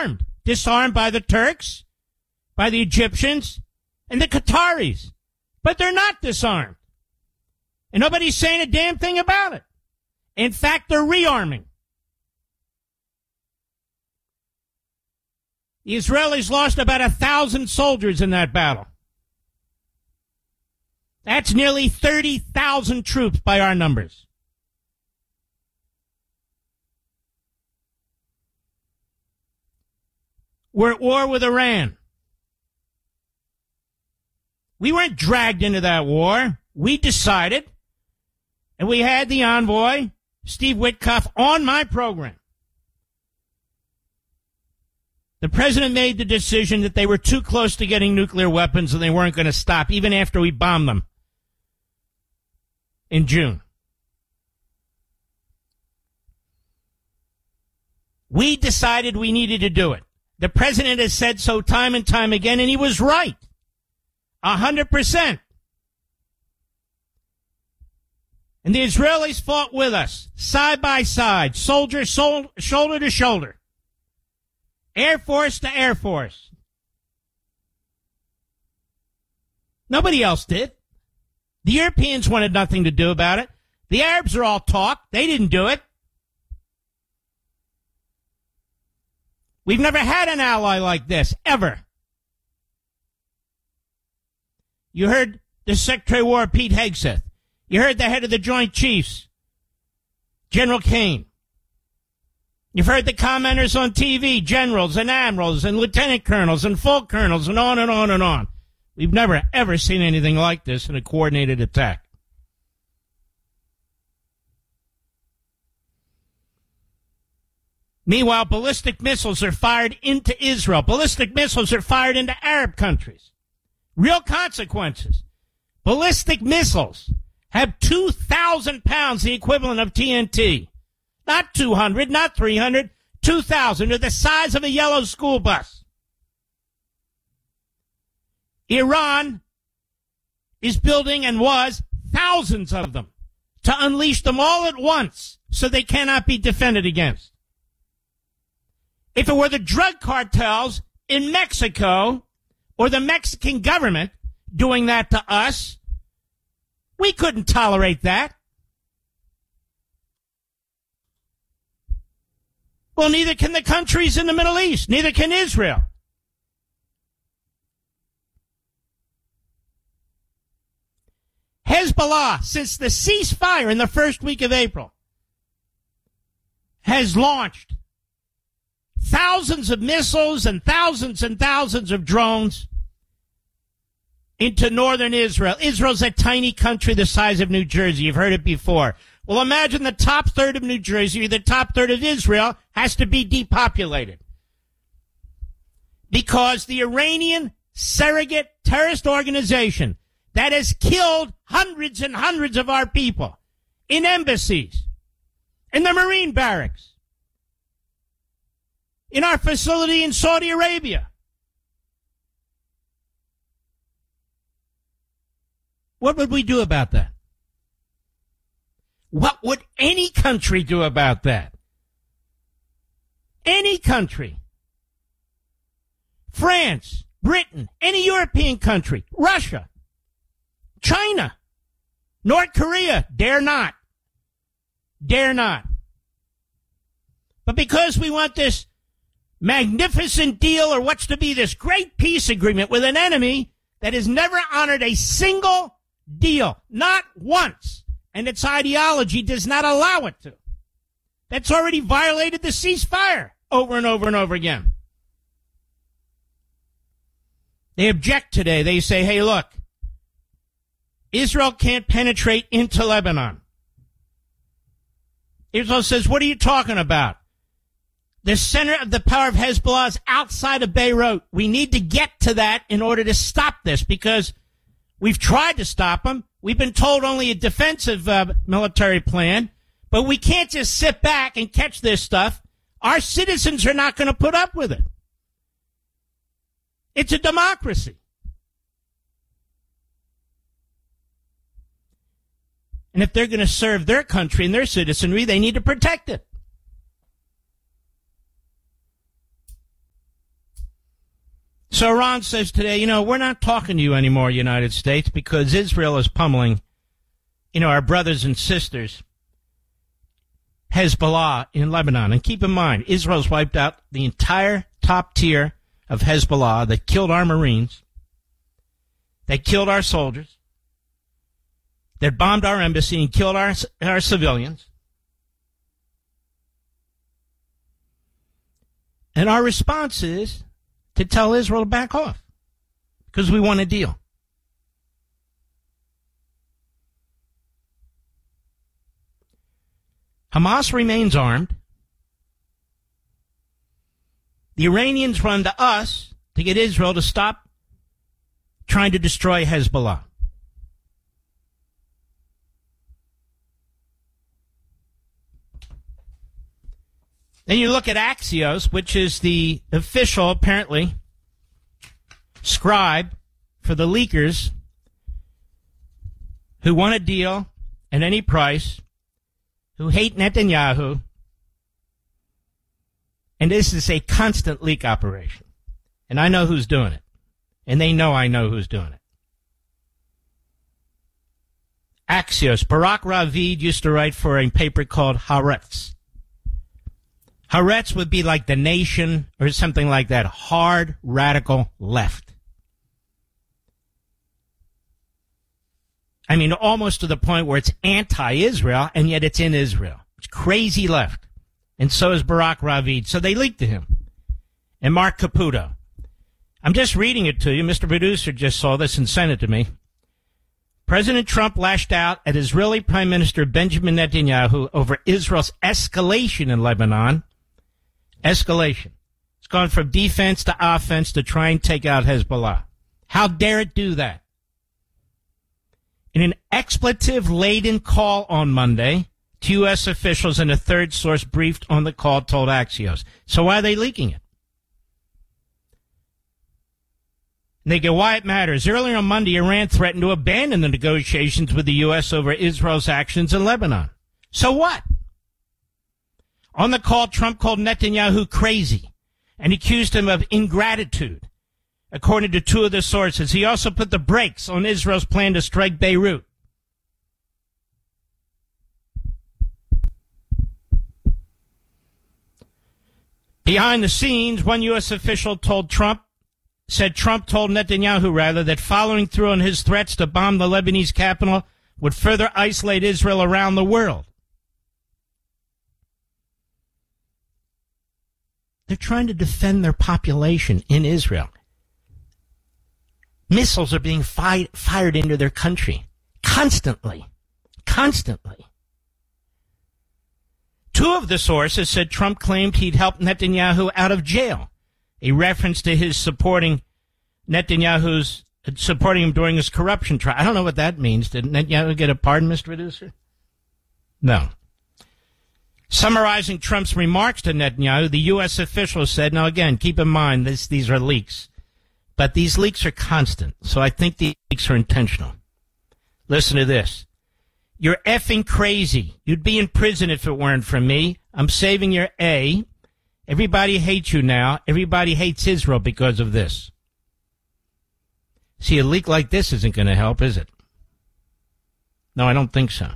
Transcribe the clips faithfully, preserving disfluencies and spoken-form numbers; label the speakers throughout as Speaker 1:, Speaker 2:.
Speaker 1: disarmed. Disarmed by the Turks, by the Egyptians, and the Qataris. But they're not disarmed. And nobody's saying a damn thing about it. In fact, they're rearming. The Israelis lost about a thousand soldiers in that battle. That's nearly thirty thousand troops by our numbers. We're at war with Iran. We weren't dragged into that war. We decided, and we had the envoy, Steve Witkoff, on my program. The president made the decision that they were too close to getting nuclear weapons and they weren't going to stop, even after we bombed them in June. We decided we needed to do it. The president has said so time and time again, and he was right. A hundred percent. And the Israelis fought with us, side by side, soldier, sol- shoulder to shoulder. Air Force to Air Force. Nobody else did. The Europeans wanted nothing to do about it. The Arabs are all talk. They didn't do it. We've never had an ally like this, ever. You heard the Secretary of War, Pete Hegseth. You heard the head of the Joint Chiefs, General Kane. You've heard the commenters on T V, generals and admirals and lieutenant colonels and full colonels and on and on and on. We've never, ever seen anything like this in a coordinated attack. Meanwhile, ballistic missiles are fired into Israel. Ballistic missiles are fired into Arab countries. Real consequences. Ballistic missiles have two thousand pounds, the equivalent of T N T. Not two hundred, not three hundred, two thousand. They're the size of a yellow school bus. Iran is building, and was, thousands of them to unleash them all at once so they cannot be defended against. If it were the drug cartels in Mexico or the Mexican government doing that to us, we couldn't tolerate that. Well, neither can the countries in the Middle East. Neither can Israel. Hezbollah, since the ceasefire in the first week of April, has launched thousands of missiles and thousands and thousands of drones into northern Israel. Israel's a tiny country the size of New Jersey. You've heard it before. Well, imagine the top third of New Jersey, or the top third of Israel, has to be depopulated. Because the Iranian surrogate terrorist organization that has killed hundreds and hundreds of our people in embassies, in the Marine barracks, in our facility in Saudi Arabia. What would we do about that? What would any country do about that? Any country. France, Britain, any European country, Russia, China, North Korea, dare not. Dare not. But because we want this magnificent deal, or what's to be this great peace agreement with an enemy that has never honored a single deal, not once, and its ideology does not allow it to, that's already violated the ceasefire over and over and over again. They object today. They say, hey, look, Israel can't penetrate into Lebanon. Israel says, what are you talking about? The center of the power of Hezbollah is outside of Beirut. We need to get to that in order to stop this, because we've tried to stop them. We've been told only a defensive uh, military plan, but we can't just sit back and catch this stuff. Our citizens are not going to put up with it. It's a democracy. And if they're going to serve their country and their citizenry, they need to protect it. So Iran says today, you know, we're not talking to you anymore, United States, because Israel is pummeling, you know, our brothers and sisters, Hezbollah in Lebanon. And keep in mind, Israel's wiped out the entire top tier of Hezbollah that killed our Marines, that killed our soldiers, that bombed our embassy and killed our, our civilians. And our response is to tell Israel to back off because we want a deal. Hamas remains armed. The Iranians run to us to get Israel to stop trying to destroy Hezbollah. Then you look at Axios, which is the official, apparently, scribe for the leakers who want a deal at any price, who hate Netanyahu. And this is a constant leak operation. And I know who's doing it. And they know I know who's doing it. Axios. Barak Ravid used to write for a paper called Haaretz. Haaretz would be like The Nation or something like that. Hard, radical left. I mean, almost to the point where it's anti-Israel, and yet it's in Israel. It's crazy left. And so is Barak Ravid. So they leaked to him. And Mark Caputo. I'm just reading it to you. Mister Producer just saw this and sent it to me. President Trump lashed out at Israeli Prime Minister Benjamin Netanyahu over Israel's escalation in Lebanon. Escalation. It's gone from defense to offense to try and take out Hezbollah. How dare it do that? In an expletive-laden call on Monday, two U S officials and a third source briefed on the call told Axios. So why are they leaking it? And they go, why it matters. Earlier on Monday, Iran threatened to abandon the negotiations with the U S over Israel's actions in Lebanon. So what? On the call, Trump called Netanyahu crazy and accused him of ingratitude, according to two of the sources. He also put the brakes on Israel's plan to strike Beirut. Behind the scenes, one U S official told Trump, said Trump told Netanyahu, rather, that following through on his threats to bomb the Lebanese capital would further isolate Israel around the world. They're trying to defend their population in Israel. Missiles are being fi- fired into their country constantly, constantly. Two of the sources said Trump claimed he'd helped Netanyahu out of jail, a reference to his supporting Netanyahu's, supporting him during his corruption trial. I don't know what that means. Did Netanyahu get a pardon, Mister Producer? No. Summarizing Trump's remarks to Netanyahu, the U S official said, now again, keep in mind, this, these are leaks, but these leaks are constant, so I think these leaks are intentional. Listen to this. You're effing crazy. You'd be in prison if it weren't for me. I'm saving your A. Everybody hates you now. Everybody hates Israel because of this. See, a leak like this isn't going to help, is it? No, I don't think so.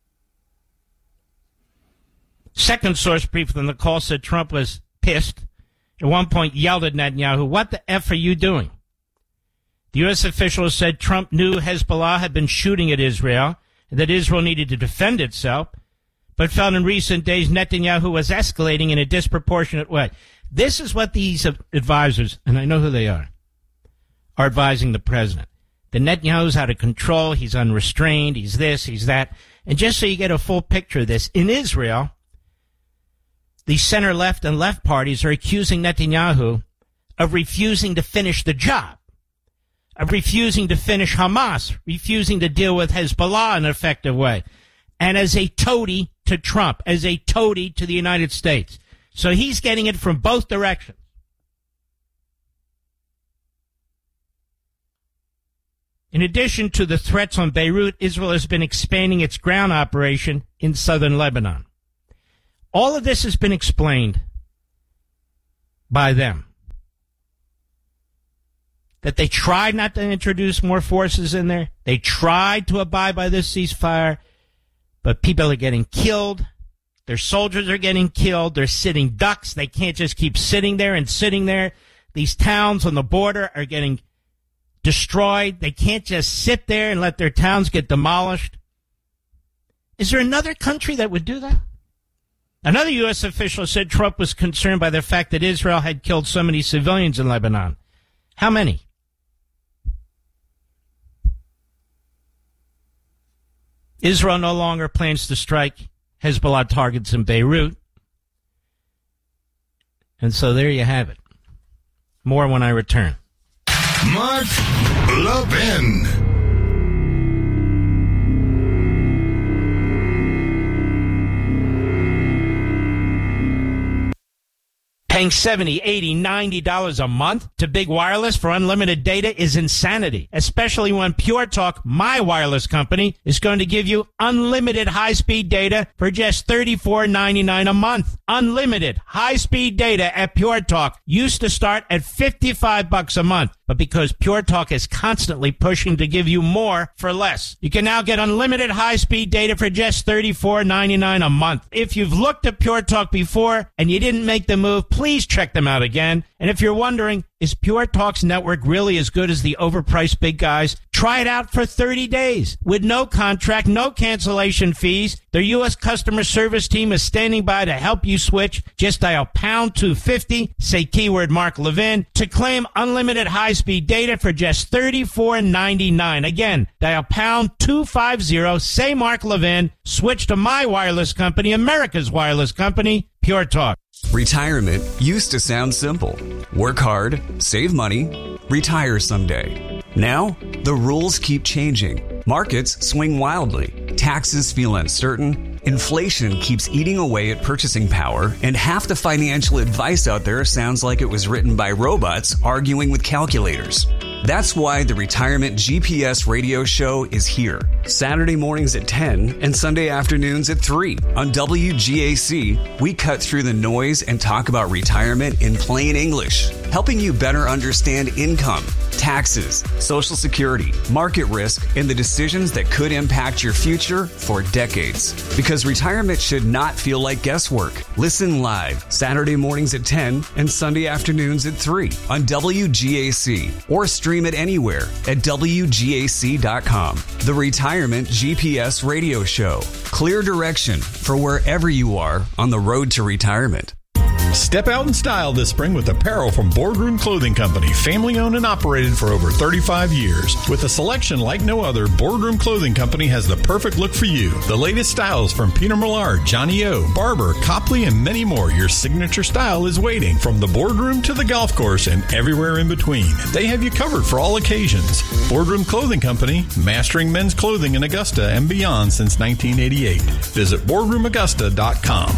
Speaker 1: Second source briefed on the call said Trump was pissed. At one point yelled at Netanyahu, what the F are you doing? The U S official said Trump knew Hezbollah had been shooting at Israel and that Israel needed to defend itself, but felt in recent days Netanyahu was escalating in a disproportionate way. This is what these advisors, and I know who they are, are advising the president. The Netanyahu's out of control. He's unrestrained. He's this, he's that. And just so you get a full picture of this, in Israel, the center-left and left parties are accusing Netanyahu of refusing to finish the job, of refusing to finish Hamas, refusing to deal with Hezbollah in an effective way, and as a toady to Trump, as a toady to the United States. So he's getting it from both directions. In addition to the threats on Beirut, Israel has been expanding its ground operation in southern Lebanon. All of this has been explained by them. that they tried not to introduce more forces in there. They tried to abide by this ceasefire, but people are getting killed. Their soldiers are getting killed. They're sitting ducks. They can't just keep sitting there and sitting there. These towns on the border are getting destroyed. They can't just sit there and let their towns get demolished. Is there another country that would do that? Another U S official said Trump was concerned by the fact that Israel had killed so many civilians in Lebanon. How many? Israel no longer plans to strike Hezbollah targets in Beirut. And so there you have it. More when I return.
Speaker 2: Mark Levin.
Speaker 1: Paying seventy dollars, eighty dollars, ninety dollars a month to Big Wireless for unlimited data is insanity, especially when Pure Talk, my wireless company, is going to give you unlimited high-speed data for just thirty-four ninety-nine a month. Unlimited high-speed data at Pure Talk used to start at fifty-five bucks a month, but because Pure Talk is constantly pushing to give you more for less, you can now get unlimited high-speed data for just thirty-four ninety-nine a month. If you've looked at Pure Talk before and you didn't make the move, please check them out again. And if you're wondering, is Pure Talk's network really as good as the overpriced big guys? Try it out for thirty days with no contract, no cancellation fees. Their U S customer service team is standing by to help you switch. Just dial pound two fifty, say keyword Mark Levin, to claim unlimited high-speed data for just thirty-four ninety-nine. Again, dial pound two fifty, say Mark Levin, switch to my wireless company, America's wireless company, Pure Talk.
Speaker 3: Retirement used to sound simple. Work hard, save money, retire someday. Now, the rules keep changing. Markets swing wildly. Taxes feel uncertain. Inflation keeps eating away at purchasing power. And half the financial advice out there sounds like it was written by robots arguing with calculators. That's why the Retirement G P S radio show is here. Saturday mornings at ten and Sunday afternoons at three. On W G A C, we cut through the noise and talk about retirement in plain English, helping you better understand income, taxes, Social Security, market risk, and the decisions that could impact your future for decades. Because retirement should not feel like guesswork. Listen live Saturday mornings at ten and Sunday afternoons at three on W G A C, or stream it anywhere at W G A C dot com. The Retirement G P S radio show. Clear direction for wherever you are on the road to retirement.
Speaker 4: Step out in style this spring with apparel from Boardroom Clothing Company, family owned and operated for over thirty-five years. With a selection like no other, Boardroom Clothing Company has the perfect look for you. The latest styles from Peter Millard, Johnny O, Barber, Copley, and many more. Your signature style is waiting from the boardroom to the golf course and everywhere in between. They have you covered for all occasions. Boardroom Clothing Company, mastering men's clothing in Augusta and beyond since nineteen eighty-eight. Visit boardroom augusta dot com.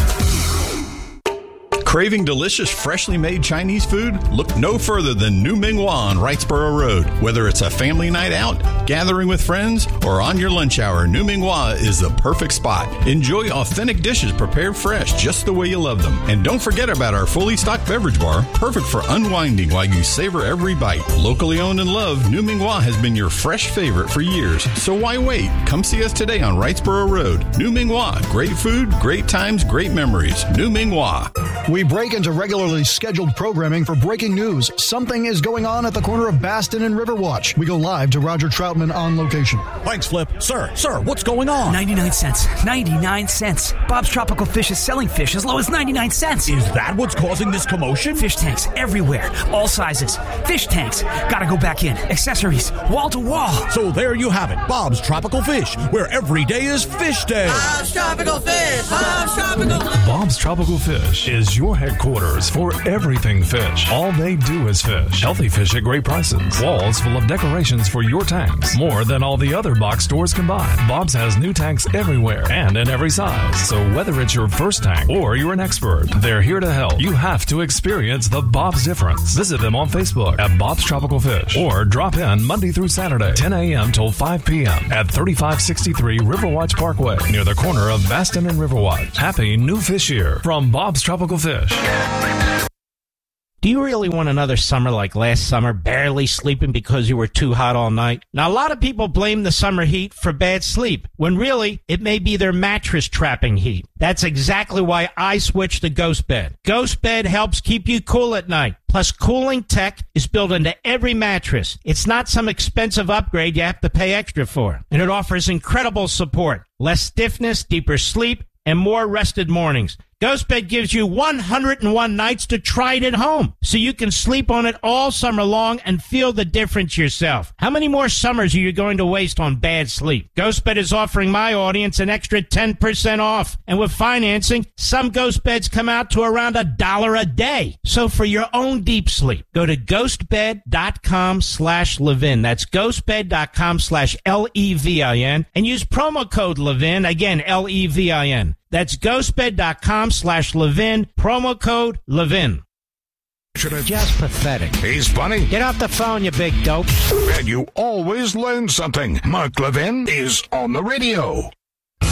Speaker 4: Craving delicious, freshly made Chinese food? Look no further than New Ming Hua on Wrightsboro Road. Whether it's a family night out, gathering with friends, or on your lunch hour, New Ming Hua is the perfect spot. Enjoy authentic dishes prepared fresh, just the way you love them. And don't forget about our fully stocked beverage bar, perfect for unwinding while you savor every bite. Locally owned and loved, New Ming Hua has been your fresh favorite for years. So why wait? Come see us today on Wrightsboro Road. New Ming Hua. Great food, great times, great memories. New Ming Hua.
Speaker 5: We break into regularly scheduled programming for breaking news. Something is going on at the corner of Baston and Riverwatch. We go live to Roger Troutman on location.
Speaker 6: Thanks, Flip. Sir, sir, what's going on?
Speaker 7: ninety-nine cents. ninety-nine cents. Bob's Tropical Fish is selling fish as low as ninety-nine cents.
Speaker 6: Is that what's causing this commotion?
Speaker 7: Fish tanks everywhere. All sizes. Fish tanks. Gotta go back in. Accessories. Wall to wall.
Speaker 6: So there you have it. Bob's Tropical Fish, where every day is fish day.
Speaker 8: Bob's Tropical Fish. Bob's Tropical Fish.
Speaker 9: Bob's Tropical Fish is your headquarters for everything fish. All they do is fish. Healthy fish at great prices. Walls full of decorations for your tanks. More than all the other box stores combined. Bob's has new tanks everywhere and in every size. So whether it's your first tank or you're an expert, they're here to help. You have to experience the Bob's difference. Visit them on Facebook at Bob's Tropical Fish or drop in Monday through Saturday, ten a.m. till five p.m. at thirty-five sixty-three Riverwatch Parkway near the corner of Baston and Riverwatch. Happy New Fish Year from Bob's Tropical Fish.
Speaker 1: Do you really want another summer like last summer, barely sleeping because you were too hot all night? Now, a lot of people blame the summer heat for bad sleep, when really, it may be their mattress trapping heat. That's exactly why I switched to Ghost Bed. Ghost Bed helps keep you cool at night. Plus, cooling tech is built into every mattress. It's not some expensive upgrade you have to pay extra for. And it offers incredible support, less stiffness, deeper sleep, and more rested mornings. GhostBed gives you one hundred one nights to try it at home, so you can sleep on it all summer long and feel the difference yourself. How many more summers are you going to waste on bad sleep? GhostBed is offering my audience an extra ten percent off, and with financing, some GhostBeds come out to around a dollar a day. So for your own deep sleep, go to ghostbed.com slash Levin. That's ghostbed.com slash L E V I N, and use promo code Levin, again, L E V I N. That's ghostbed.com slash Levin, promo code Levin.
Speaker 2: Just
Speaker 1: pathetic.
Speaker 2: He's funny.
Speaker 1: Get off the phone, you big dope.
Speaker 2: And you always learn something. Mark Levin is on the radio.